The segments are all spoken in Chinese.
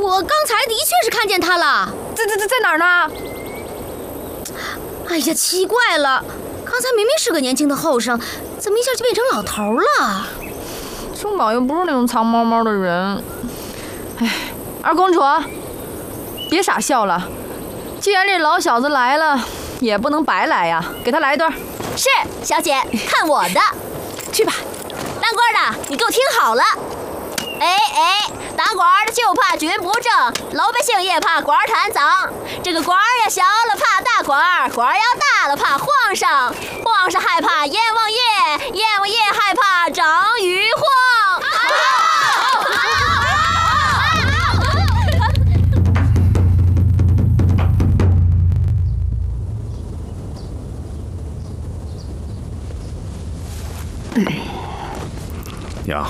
我刚才的确是看见他了。 在哪儿呢？ 哎呀，奇怪了，刚才明明是个年轻的后生，怎么一下就变成老头了？ 圣宝又不是那种藏猫猫的人。哎，二公主，别傻笑了。既然这老小子来了，也不能白来呀，给他来一段。 是，小姐，看我的。 去吧。 当官的，你给我听好了。当官的就怕军不正，老百姓也怕官贪赃。这个官呀小了怕大官，官要大了怕皇上，皇上害怕阎王爷，阎王爷害怕张玉皇。 娘，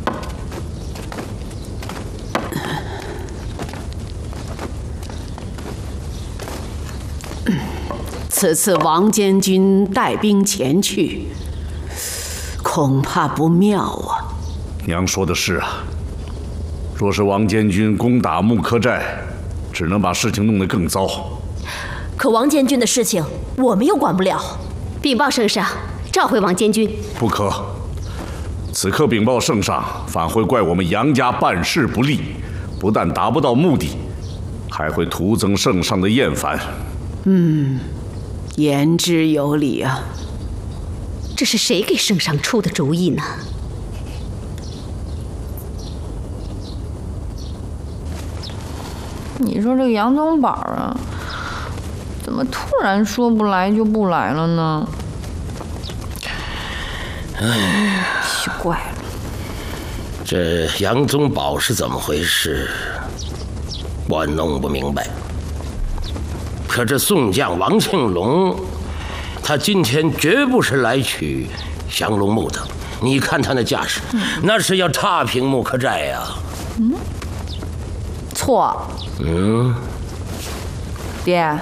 此次王监军带兵前去，恐怕不妙啊。 娘说的是啊，若是王监军攻打木柯寨，只能把事情弄得更糟。 可王监军的事情我们又管不了。 禀报圣上，召回王监军。 不可，此刻禀报圣上，反会怪我们杨家办事不力，不但达不到目的，还会徒增圣上的厌烦。 言之有理啊。 这是谁给圣上出的主意呢？ 你说这个杨宗保啊，怎么突然说不来就不来了呢？ 哎， 奇怪了， 这杨宗保是怎么回事？我弄不明白。可这宋将王庆龙，他今天绝不是来取降龙木的。你看他那架势，那是要踏平木柯寨呀。 错。爹，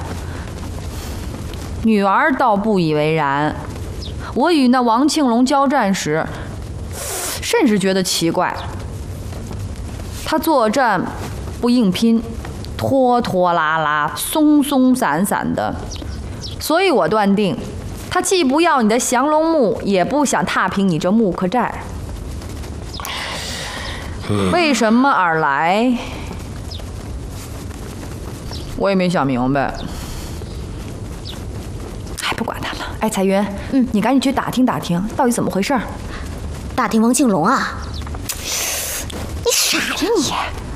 女儿倒不以为然。我与那王庆龙交战时，甚是觉得奇怪。他作战不硬拼，拖拖拉拉、松松散散的，所以我断定，他既不要你的降龙木，也不想踏平你这木柯寨。为什么而来？我也没想明白。哎，不管他了。哎，彩云，你赶紧去打听打听，到底怎么回事。 打听王庆龙啊？ 你傻呀你！